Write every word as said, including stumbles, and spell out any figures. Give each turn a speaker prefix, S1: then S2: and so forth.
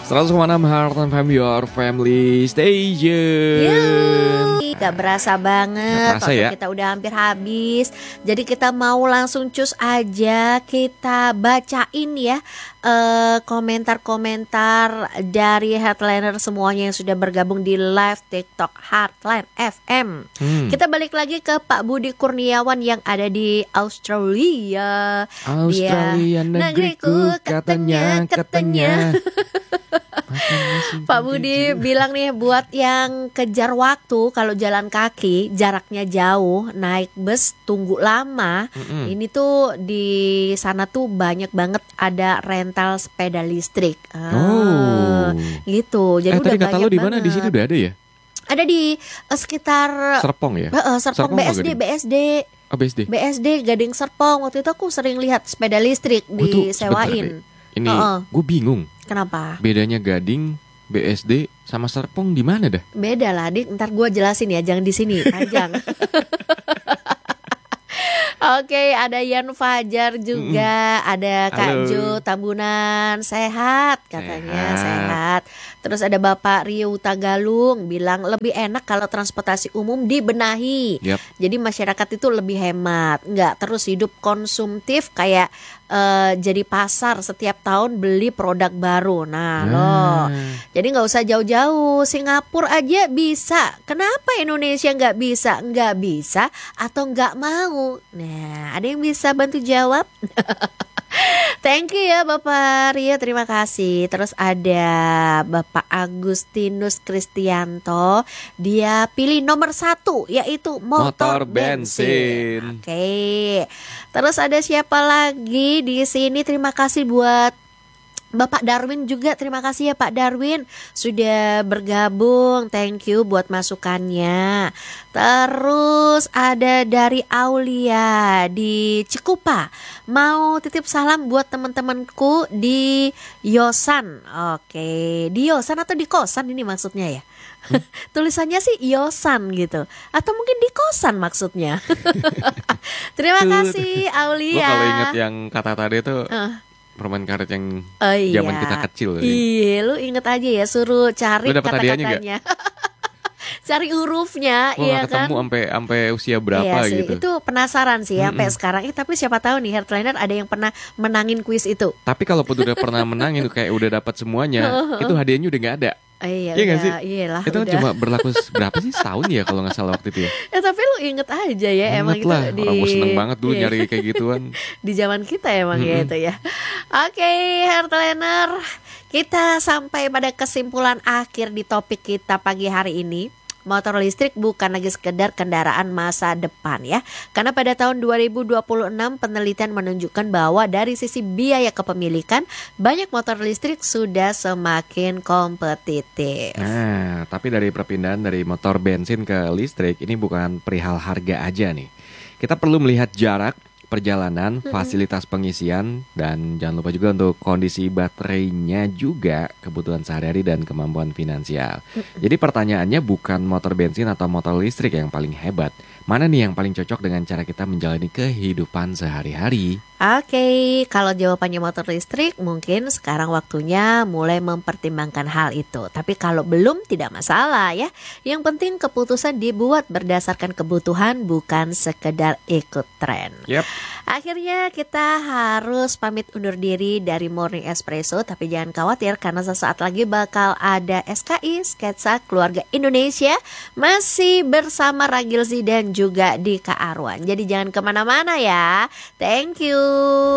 S1: seratus koma enam Heart F M, your family station.
S2: Yuh, gak berasa banget.
S1: Gak berasa
S2: waktu
S1: ya?
S2: Kita udah hampir habis. Jadi kita mau langsung cus aja. Kita bacain ya eh, komentar-komentar dari Heartliner semuanya yang sudah bergabung di live TikTok Heartline F M.
S1: Hmm.
S2: Kita balik lagi ke Pak Budi Kurniawan yang ada di Australia.
S1: Australia
S2: Dia,
S1: negeriku katanya katanya.
S2: Pak Budi bilang nih, buat yang kejar waktu, kalau jalan kaki jaraknya jauh, naik bus tunggu lama,
S1: Mm-mm.
S2: ini tuh di sana tuh banyak banget ada rental sepeda listrik. Ah,
S1: Oh.
S2: gitu. Jadi
S1: Eh
S2: udah
S1: tadi kata
S2: banyak
S1: lo di mana? Di
S2: banget.
S1: sini udah ada ya?
S2: Ada di eh, sekitar
S1: Serpong ya?
S2: eh, eh, Serpong,
S1: Serpong apa
S2: B S D,
S1: Gading?
S2: B S D.
S1: Oh, B S D.
S2: B S D Gading Serpong. Waktu itu aku sering lihat sepeda listrik
S1: Gua tuh sebentar
S2: disewain.
S1: deh. Ini
S2: Heeh.
S1: gue bingung.
S2: Kenapa?
S1: Bedanya Gading, B S D sama Serpong di mana dah?
S2: Beda lah, Dik. Ntar gue jelasin ya, jangan di sini, panjang. Oke, ada Yan Fajar juga, ada Kak
S1: Halo.
S2: Jo Tambunan, sehat katanya,
S1: Sehat.
S2: sehat. Terus ada Bapak Rio Tagalung bilang lebih enak kalau transportasi umum dibenahi.
S1: Yap.
S2: Jadi masyarakat itu lebih hemat, nggak terus hidup konsumtif kayak eh, jadi pasar setiap tahun beli produk baru. Nah, loh. Jadi nggak usah jauh-jauh, Singapura aja bisa. Kenapa Indonesia nggak bisa? Nggak bisa atau nggak mau? Nah, ada yang bisa bantu jawab? Thank you ya Bapak Ria, terima kasih. Terus ada Bapak Agustinus Kristianto, dia pilih nomor satu yaitu motor,
S1: Motor bensin.
S2: Oke. Terus ada siapa lagi di sini? Terima kasih buat Bapak Darwin juga, terima kasih ya Pak Darwin sudah bergabung. Thank you buat masukannya. Terus ada dari Aulia di Cikupa, mau titip salam buat teman-temanku di Yosan. Oke, di Yosan atau di kosan ini maksudnya ya? Hmm? Tulisannya sih Yosan gitu, atau mungkin di kosan maksudnya. Terima kasih Aulia.
S1: Gue kalau inget yang kata tadi tuh
S2: Uh.
S1: permain karet yang
S2: Oh iya.
S1: zaman kita kecil tadi.
S2: Iya, lu inget aja ya, suruh cari
S1: Lu dapet hadiahnya
S2: kata-katanya. Cari hurufnya,
S1: Gue
S2: iya
S1: gak
S2: kan?
S1: ketemu sampai sampai usia berapa
S2: Iya sih,
S1: gitu.
S2: itu penasaran sih ya, sampai
S1: Mm-mm.
S2: sekarang. Eh, tapi siapa tahu nih Heartliner ada yang pernah menangin kuis itu.
S1: Tapi kalau pun udah pernah menang itu kayak udah dapat semuanya, itu hadiahnya udah nggak ada.
S2: Oh, iya,
S1: Iya nggak
S2: udah,
S1: sih?
S2: iyalah,
S1: Itu kan
S2: udah.
S1: cuma berlaku s- berapa sih setahun ya kalau nggak salah waktu itu ya.
S2: Ya, tapi lu inget aja ya, emang
S1: Ingat
S2: itu
S1: lah,
S2: di
S1: orang gue seneng banget dulu
S2: iya,
S1: nyari kayak gituan.
S2: di zaman kita emang ya
S1: Mm-mm.
S2: itu ya. Oke, Heartliner, kita sampai pada kesimpulan akhir di topik kita pagi hari ini. Motor listrik bukan lagi sekedar kendaraan masa depan ya. Karena pada tahun dua ribu dua puluh enam penelitian menunjukkan bahwa dari sisi biaya kepemilikan, banyak motor listrik sudah semakin kompetitif.
S1: Nah, tapi dari perpindahan dari motor bensin ke listrik ini bukan perihal harga aja nih. Kita perlu melihat jarak perjalanan, fasilitas pengisian, dan jangan lupa juga untuk kondisi baterainya juga, kebutuhan sehari-hari dan kemampuan finansial. Jadi pertanyaannya bukan motor bensin atau motor listrik yang paling hebat. Mana nih yang paling cocok dengan cara kita menjalani kehidupan sehari-hari?
S2: Oke, kalau jawabannya motor listrik, mungkin sekarang waktunya mulai mempertimbangkan hal itu. Tapi kalau belum, tidak masalah ya. Yang penting keputusan dibuat berdasarkan kebutuhan, bukan sekedar ikut tren.
S1: Yap.
S2: Akhirnya kita harus pamit undur diri dari Morning Espresso. Tapi jangan khawatir karena sesaat lagi bakal ada S K I, Sketsa Keluarga Indonesia, masih bersama Ragil Z dan juga Dika Arwan. Jadi jangan kemana-mana ya. Thank you.